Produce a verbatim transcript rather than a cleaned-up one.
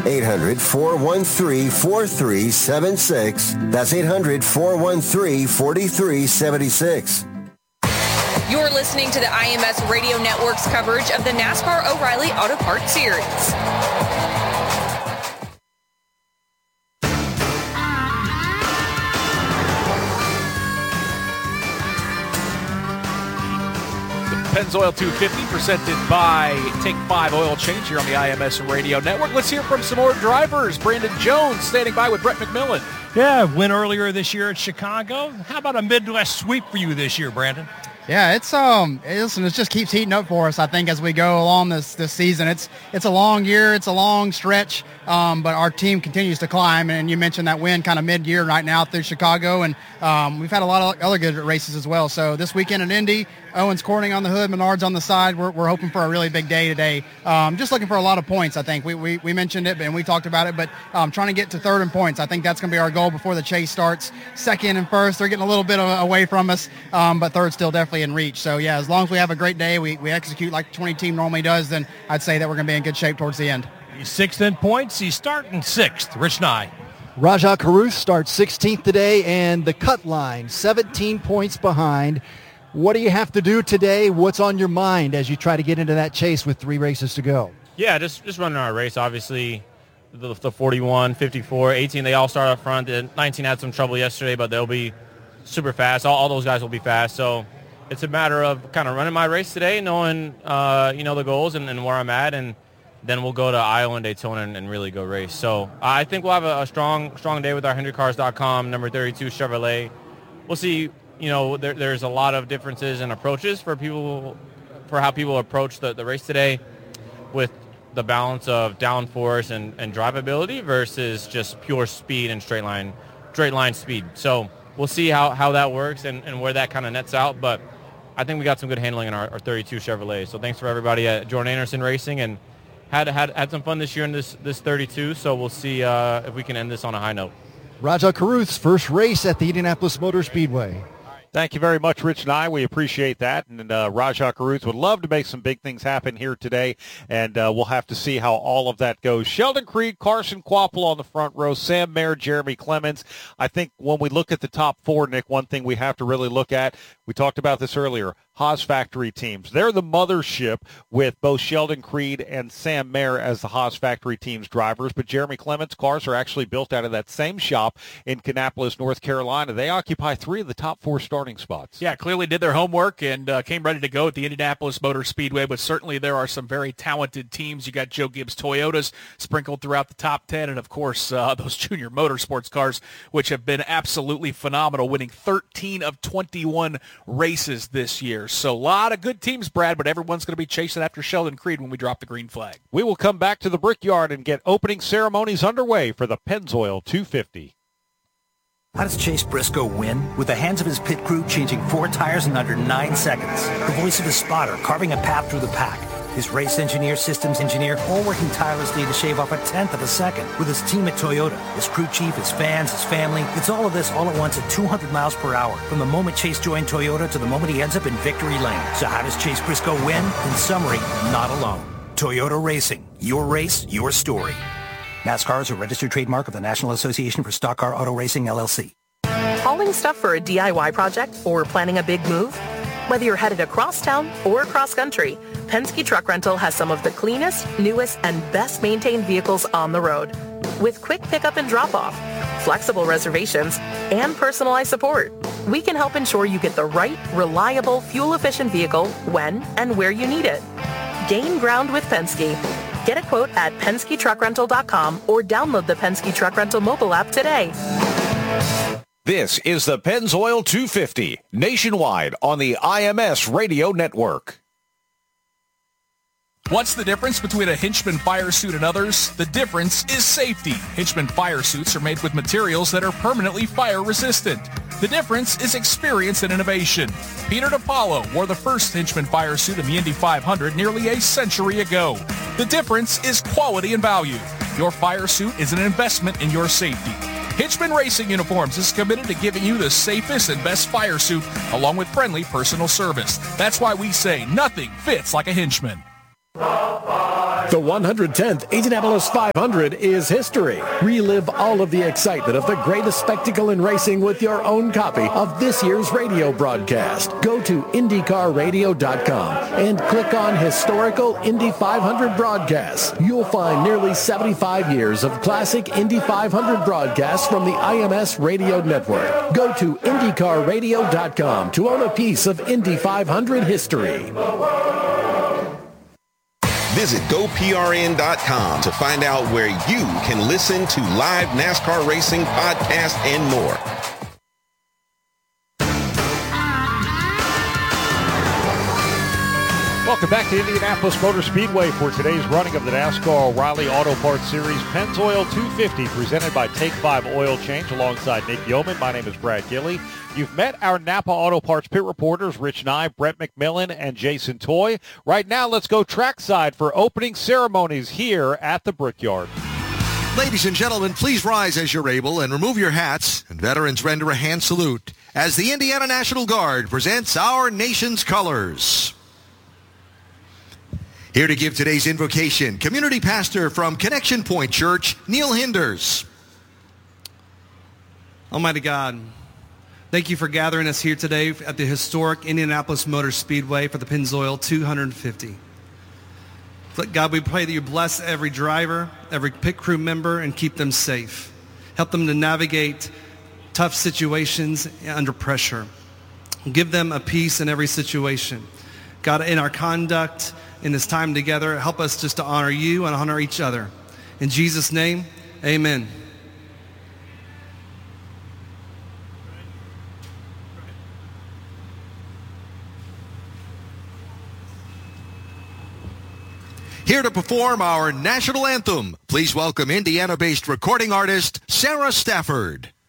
eight hundred, four one three, four three seven six. That's eight hundred, four one three, four three seven six. You're listening to the I M S Radio Network's coverage of the NASCAR O'Reilly Auto Parts Series. Pennzoil two fifty presented by Take five Oil Change here on the I M S Radio Network. Let's hear from some more drivers. Brandon Jones standing by with Brett McMillan. Yeah, win earlier this year at Chicago. How about a Midwest sweep for you this year, Brandon? Yeah, it's um, listen, it just keeps heating up for us. I think as we go along this this season, it's it's a long year, it's a long stretch, um, but our team continues to climb. And you mentioned that win kind of mid-year right now through Chicago, and um, we've had a lot of other good races as well. So this weekend at Indy, Owens Corning on the hood, Menards on the side. We're we're hoping for a really big day today. Um, just looking for a lot of points. I think we we, we mentioned it and we talked about it, but um, trying to get to third in points. I think that's going to be our goal before the chase starts. Second and first, they're getting a little bit away from us, um, but third still definitely in reach. So yeah, as long as we have a great day, we, we execute like the twenty team normally does, then I'd say that we're going to be in good shape towards the end. He's sixth in points. He's starting sixth. Rich Nye. Rajah Caruth starts sixteenth today, and the cut line, seventeen points behind. What do you have to do today? What's on your mind as you try to get into that chase with three races to go? Yeah, just just running our race. Obviously, the, the forty-one, fifty-four, eighteen, they all start up front. The nineteen had some trouble yesterday, but they'll be super fast. All, all those guys will be fast. So it's a matter of kind of running my race today, knowing, uh, you know, the goals and, and where I'm at, and then we'll go to Iowa and Daytona and, and really go race. So I think we'll have a, a strong strong day with our Hendrick Cars dot com, number thirty-two Chevrolet. We'll see, you know, there, there's a lot of differences in approaches for people, for how people approach the, the race today with the balance of downforce and, and drivability versus just pure speed and straight line, straight line speed. So we'll see how, how that works and, and where that kind of nets out. But I think we got some good handling in our, our thirty-two Chevrolet. So thanks for everybody at Jordan Anderson Racing, and had had had some fun this year in this this thirty-two. So we'll see uh, if we can end this on a high note. Rajah Caruth's first race at the Indianapolis Motor Speedway. Thank you very much, Rich and I. We appreciate that. And uh, Rajah Caruth would love to make some big things happen here today, and uh, we'll have to see how all of that goes. Sheldon Creed, Carson Kvapil on the front row, Sam Mayer, Jeremy Clements. I think when we look at the top four, Nick, one thing we have to really look at, we talked about this earlier, Haas factory teams. They're the mothership with both Sheldon Creed and Sam Mayer as the Haas factory team's drivers, but Jeremy Clements' cars are actually built out of that same shop in Kannapolis, North Carolina. They occupy three of the top four starting spots. Yeah, clearly did their homework and uh, came ready to go at the Indianapolis Motor Speedway, but certainly there are some very talented teams. You got Joe Gibbs Toyotas sprinkled throughout the top ten, and of course uh, those junior motorsports cars, which have been absolutely phenomenal, winning thirteen of twenty-one races this year. So a lot of good teams, Brad, but everyone's going to be chasing after Sheldon Creed when we drop the green flag. We will come back to the Brickyard and get opening ceremonies underway for the Pennzoil two fifty. How does Chase Briscoe win? With the hands of his pit crew changing four tires in under nine seconds. The voice of his spotter carving a path through the pack. His race engineer, systems engineer, all working tirelessly to shave off a tenth of a second. With his team at Toyota, his crew chief, his fans, his family. It's all of this all at once at two hundred miles per hour. From the moment Chase joined Toyota to the moment he ends up in victory lane. So how does Chase Briscoe win? In summary, not alone. Toyota Racing. Your race, your story. NASCAR is a registered trademark of the National Association for Stock Car Auto Racing, L L C. Hauling stuff for a D I Y project or planning a big move? Whether you're headed across town or across country, Penske Truck Rental has some of the cleanest, newest, and best-maintained vehicles on the road. With quick pickup and drop-off, flexible reservations, and personalized support, we can help ensure you get the right, reliable, fuel-efficient vehicle when and where you need it. Gain ground with Penske. Get a quote at Penske Truck Rental dot com or download the Penske Truck Rental mobile app today. This is the Pennzoil two fifty, nationwide on the I M S Radio Network. What's the difference between a Hinchman fire suit and others? The difference is safety. Hinchman fire suits are made with materials that are permanently fire resistant. The difference is experience and innovation. Peter DePaulo wore the first Hinchman fire suit in the Indy five hundred nearly a century ago. The difference is quality and value. Your fire suit is an investment in your safety. Hinchman Racing Uniforms is committed to giving you the safest and best fire suit along with friendly personal service. That's why we say nothing fits like a Hinchman. The fire. The one hundred tenth Indianapolis five hundred is history. Relive all of the excitement of the greatest spectacle in racing with your own copy of this year's radio broadcast. Go to IndyCar Radio dot com and click on Historical Indy five hundred Broadcasts. You'll find nearly seventy-five years of classic Indy five hundred broadcasts from the I M S Radio Network. Go to IndyCar Radio dot com to own a piece of Indy five hundred history. Visit Go P R N dot com to find out where you can listen to live NASCAR racing podcasts and more. Welcome back to Indianapolis Motor Speedway for today's running of the NASCAR O'Reilly Auto Parts Series Pennzoil two fifty, presented by Take five Oil Change alongside Nick Yeoman. My name is Brad Gilley. You've met our Napa Auto Parts pit reporters, Rich Nye, Brett McMillan, and Jason Toy. Right now, let's go trackside for opening ceremonies here at the Brickyard. Ladies and gentlemen, please rise as you're able and remove your hats, and veterans render a hand salute as the Indiana National Guard presents our nation's colors. Here to give today's invocation, community pastor from Connection Point Church, Neil Hinders. Almighty God, thank you for gathering us here today at the historic Indianapolis Motor Speedway for the Pennzoil two fifty. God, we pray that you bless every driver, every pit crew member, and keep them safe. Help them to navigate tough situations under pressure. Give them a peace in every situation. God, in our conduct, in this time together, help us just to honor you and honor each other. In Jesus' name, amen. Here to perform our national anthem, please welcome Indiana-based recording artist Sarah Stafford.